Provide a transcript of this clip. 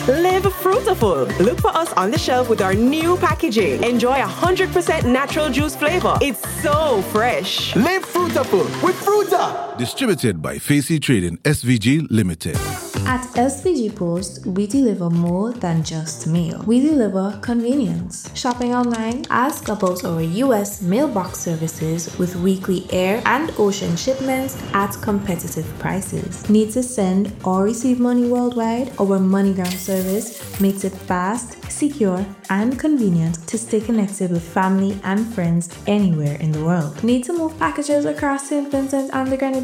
Live fruitful. Look for us on the shelf with our new packaging. Enjoy 100% natural juice flavor. It's so fresh. Live fruitful with Fruta. Distributed by Facey Trading SVG Limited. At SVG Post, we deliver more than just mail. We deliver convenience. Shopping online? Ask about our US mailbox services with weekly air and ocean shipments at competitive prices. Need to send or receive money worldwide? Our MoneyGram service makes it fast, secure, and convenient to stay connected with family and friends anywhere in the world. Need to move packages across St. Vincent and the Grenadines?